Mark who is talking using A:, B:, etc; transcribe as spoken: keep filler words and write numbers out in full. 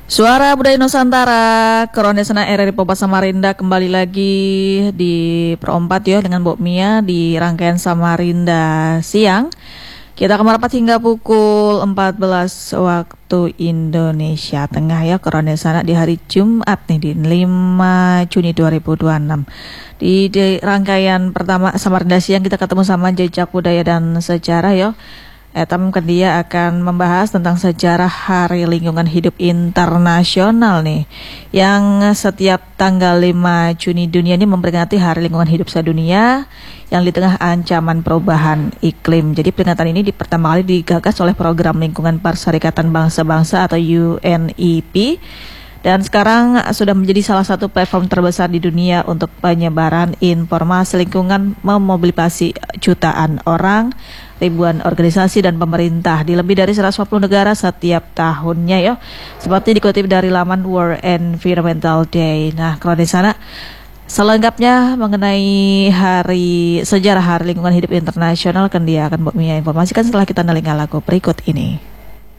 A: Suara Budaya Nusantara, Keronesana R R I Popa Samarinda kembali lagi di perempat ya dengan Mbok Mia di rangkaian Samarinda siang. Kita akan merapat hingga pukul empat belas waktu Indonesia Tengah ya, Keronesana di hari Jumat nih di lima Juni dua ribu dua puluh enam. Di, di rangkaian pertama Samarinda siang kita ketemu sama jejak budaya dan sejarah ya. Etam dia akan membahas tentang sejarah Hari Lingkungan Hidup Internasional nih, yang setiap tanggal lima Juni dunia ini memperingati Hari Lingkungan Hidup sedunia yang di tengah ancaman perubahan iklim. Jadi peringatan ini di pertama kali digagas oleh Program Lingkungan Perserikatan Bangsa-Bangsa atau U N E P. Dan sekarang sudah menjadi salah satu platform terbesar di dunia untuk penyebaran informasi lingkungan, memobilisasi jutaan orang, ribuan organisasi dan pemerintah di lebih dari seratus lima puluh negara setiap tahunnya ya. Seperti dikutip dari laman World Environmental Day. Nah, kalau di sana selengkapnya mengenai hari sejarah Hari Lingkungan Hidup Internasional kan dia akan Mbok Mia informasikan setelah kita nelinga lagu berikut ini.